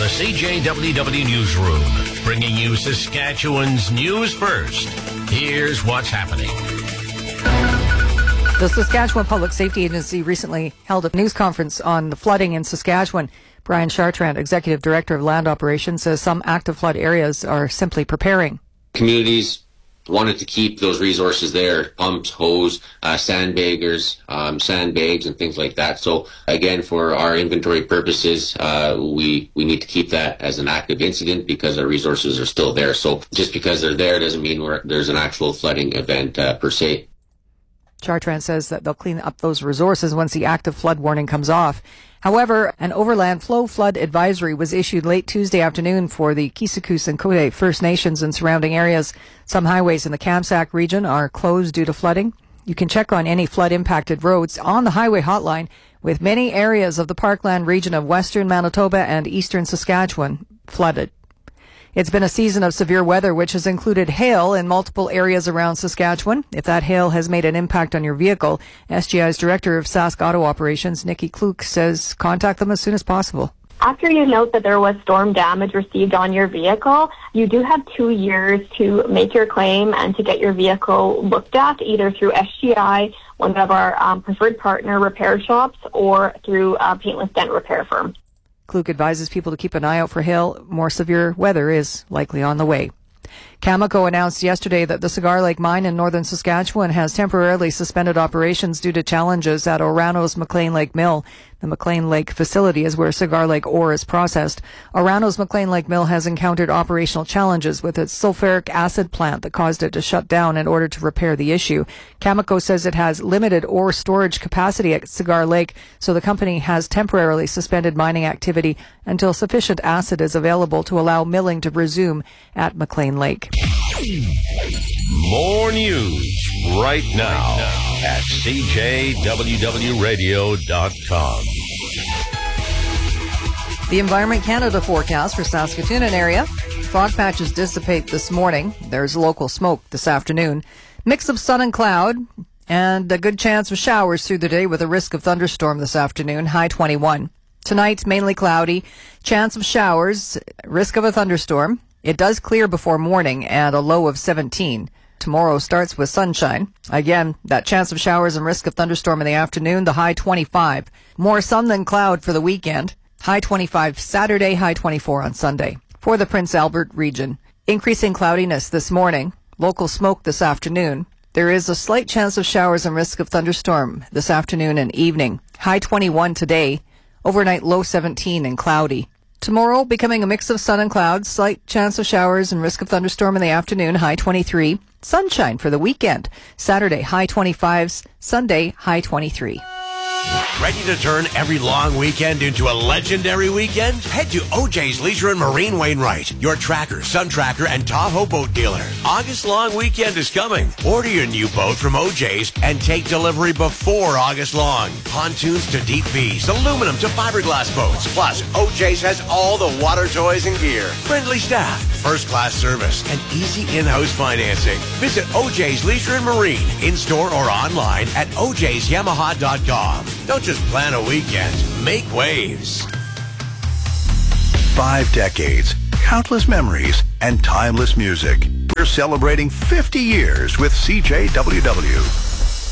CJWW Newsroom, bringing you Saskatchewan's news first. Here's what's happening. The Saskatchewan Public Safety Agency recently held a news conference on the flooding in Saskatchewan. Brian Chartrand, Executive Director of Land Operations, says some active flood areas are simply preparing. Communities wanted to keep those resources there, pumps, hose, sandbags, and things like that. So again, for our inventory purposes, we need to keep that as an active incident because our resources are still there. So just because they're there doesn't mean there's an actual flooding event per se. Chartrand says that they'll clean up those resources once the active flood warning comes off. However, an overland flow flood advisory was issued late Tuesday afternoon for the Kisikous and Kode First Nations and surrounding areas. Some highways in the Kamsack region are closed due to flooding. You can check on any flood-impacted roads on the highway hotline, with many areas of the Parkland region of western Manitoba and eastern Saskatchewan flooded. It's been a season of severe weather, which has included hail in multiple areas around Saskatchewan. If that hail has made an impact on your vehicle, SGI's Director of Sask Auto Operations, Nikki Kluk, says contact them as soon as possible. After you note that there was storm damage received on your vehicle, you do have 2 years to make your claim and to get your vehicle looked at, either through SGI, one of our preferred partner repair shops, or through Paintless Dent Repair Firm. Kluk advises people to keep an eye out for hail. More severe weather is likely on the way. Cameco announced yesterday that the Cigar Lake mine in northern Saskatchewan has temporarily suspended operations due to challenges at Orano's McLean Lake Mill. The McLean Lake facility is where Cigar Lake ore is processed. Orano's McLean Lake Mill has encountered operational challenges with its sulfuric acid plant that caused it to shut down in order to repair the issue. Cameco says it has limited ore storage capacity at Cigar Lake, so the company has temporarily suspended mining activity until sufficient acid is available to allow milling to resume at McLean Lake. More news right now at CJWWRadio.com. The Environment Canada forecast for Saskatoon and area. Fog patches dissipate this morning. There's local smoke this afternoon. Mix of sun and cloud, and a good chance of showers through the day with a risk of thunderstorm this afternoon, high 21. Tonight, mainly cloudy. Chance of showers, risk of a thunderstorm. It does clear before morning and a low of 17. Tomorrow starts with sunshine. Again, that chance of showers and risk of thunderstorm in the afternoon, the high 25. More sun than cloud for the weekend. High 25 Saturday, high 24 on Sunday. For the Prince Albert region, increasing cloudiness this morning. Local smoke this afternoon. There is a slight chance of showers and risk of thunderstorm this afternoon and evening. High 21 today. Overnight low 17 and cloudy. Tomorrow, becoming a mix of sun and clouds, slight chance of showers and risk of thunderstorm in the afternoon, high 23. Sunshine for the weekend. Saturday, high 25s. Sunday, high 23. Ready to turn every long weekend into a legendary weekend? Head to OJ's Leisure and Marine Wainwright, your Tracker, Sun Tracker, and Tahoe boat dealer. August long weekend is coming. Order your new boat from OJ's and take delivery before August long. Pontoons to deep V's, aluminum to fiberglass boats. Plus, OJ's has all the water toys and gear. Friendly staff, first-class service, and easy in-house financing. Visit OJ's Leisure and Marine, in-store or online at ojsyamaha.com. Don't just plan a weekend. Make waves. 5 decades, countless memories, and timeless music. We're celebrating 50 years with CJWW.